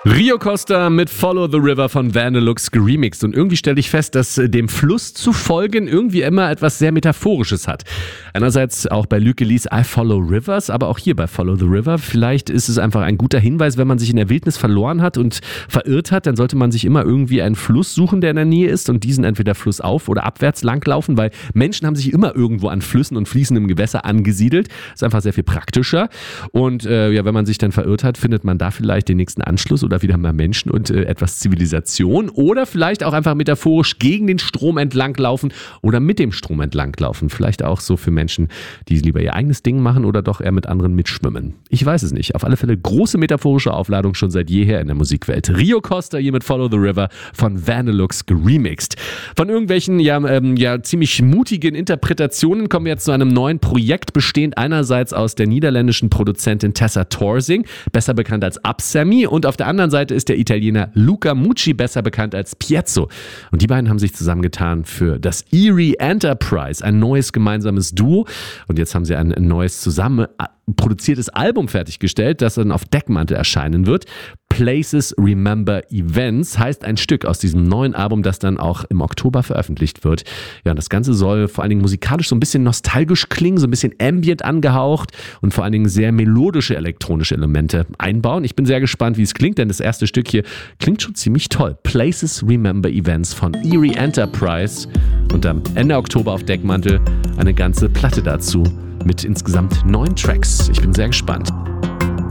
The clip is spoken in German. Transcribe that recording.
Rio Costa mit Follow the River von Vandelux geremixed. Und irgendwie stelle ich fest, dass dem Fluss zu folgen irgendwie immer etwas sehr Metaphorisches hat. Einerseits auch bei Luke Lees I Follow Rivers, aber auch hier bei Follow the River. Vielleicht ist es einfach ein guter Hinweis, wenn man sich in der Wildnis verloren hat und verirrt hat, dann sollte man sich immer irgendwie einen Fluss suchen, der in der Nähe ist und diesen entweder flussauf oder abwärts langlaufen, weil Menschen haben sich immer irgendwo an Flüssen und fließendem Gewässer angesiedelt. Ist einfach sehr viel praktischer. Und wenn man sich dann verirrt hat, findet man da vielleicht den nächsten Anschluss oder wieder mal Menschen und etwas Zivilisation oder vielleicht auch einfach metaphorisch gegen den Strom entlanglaufen oder mit dem Strom entlanglaufen. Vielleicht auch so für Menschen, die lieber ihr eigenes Ding machen oder doch eher mit anderen mitschwimmen. Ich weiß es nicht. Auf alle Fälle große metaphorische Aufladung schon seit jeher in der Musikwelt. Rio Costa hier mit Follow the River von Vandelux geremixed. Von irgendwelchen ziemlich mutigen Interpretationen kommen wir jetzt zu einem neuen Projekt, bestehend einerseits aus der niederländischen Produzentin Tessa Torsing, besser bekannt als Absamy, und auf der anderen Seite ist der Italiener Luca Mucci, besser bekannt als Piezzo. Und die beiden haben sich zusammengetan für das Erie Enterprise, ein neues gemeinsames Duo. Und jetzt haben sie ein neues zusammen produziertes Album fertiggestellt, das dann auf Deckmantel erscheinen wird. Places Remember Events heißt ein Stück aus diesem neuen Album, das dann auch im Oktober veröffentlicht wird. Ja, und das Ganze soll vor allen Dingen musikalisch so ein bisschen nostalgisch klingen, so ein bisschen ambient angehaucht und vor allen Dingen sehr melodische elektronische Elemente einbauen. Ich bin sehr gespannt, wie es klingt, denn das erste Stück hier klingt schon ziemlich toll. Places Remember Events von Erie Enterprise und am Ende Oktober auf Deckmantel eine ganze Platte dazu mit insgesamt 9 Tracks. Ich bin sehr gespannt.